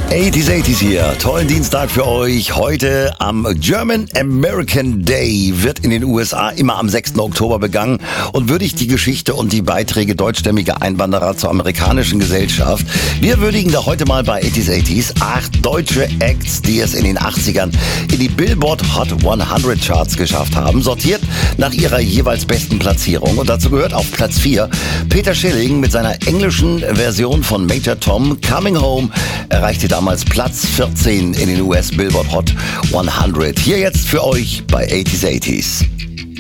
80s hier. Tollen Dienstag für euch. Heute am German American Day wird in den USA immer am 6. Oktober begangen und würdigt die Geschichte und die Beiträge deutschstämmiger Einwanderer zur amerikanischen Gesellschaft. Wir würdigen da heute mal bei 80s 8 deutsche Acts, die es in den 80ern in die Billboard Hot 100 Charts geschafft haben, sortiert nach ihrer jeweils besten Platzierung. Und dazu gehört auf Platz 4 Peter Schilling mit seiner englischen Version von Major Tom, Coming Home, erreichte damals Platz 14 in den US Billboard Hot 100. Hier jetzt für euch bei 80s.